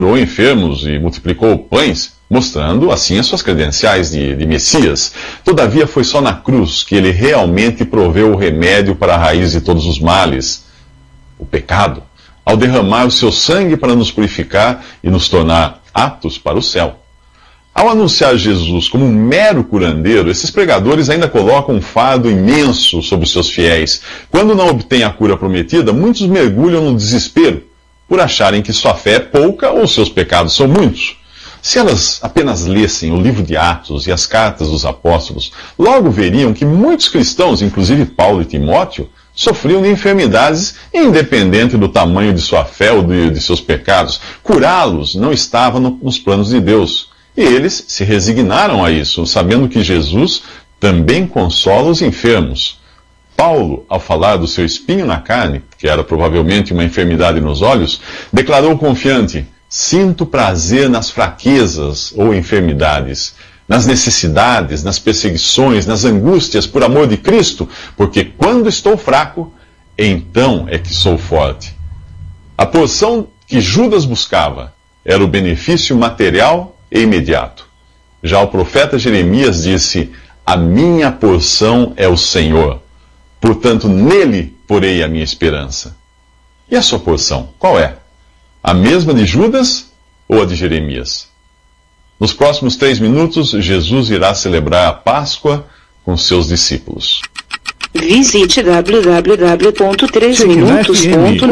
curou enfermos e multiplicou pães, mostrando assim as suas credenciais de Messias. Todavia foi só na cruz que ele realmente proveu o remédio para a raiz de todos os males, o pecado, ao derramar o seu sangue para nos purificar e nos tornar aptos para o céu. Ao anunciar Jesus como um mero curandeiro, esses pregadores ainda colocam um fardo imenso sobre os seus fiéis. Quando não obtêm a cura prometida, muitos mergulham no desespero, por acharem que sua fé é pouca ou seus pecados são muitos. Se elas apenas lessem o livro de Atos e as cartas dos apóstolos, logo veriam que muitos cristãos, inclusive Paulo e Timóteo, sofriam de enfermidades independente do tamanho de sua fé ou de seus pecados. Curá-los não estava nos planos de Deus. E eles se resignaram a isso, sabendo que Jesus também consola os enfermos. Paulo, ao falar do seu espinho na carne, que era provavelmente uma enfermidade nos olhos, declarou confiante: sinto prazer nas fraquezas ou enfermidades, nas necessidades, nas perseguições, nas angústias por amor de Cristo, porque quando estou fraco, então é que sou forte. A porção que Judas buscava era o benefício material e imediato. Já o profeta Jeremias disse: a minha porção é o Senhor, portanto nele porei a minha esperança. E a sua porção, qual é? A mesma de Judas ou a de Jeremias? Nos próximos 3 minutos, Jesus irá celebrar a Páscoa com seus discípulos. Visite www.3minutos.net.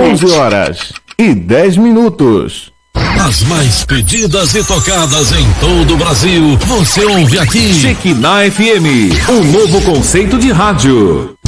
11h10. As mais pedidas e tocadas em todo o Brasil, você ouve aqui. Shekinah FM, um novo conceito de rádio.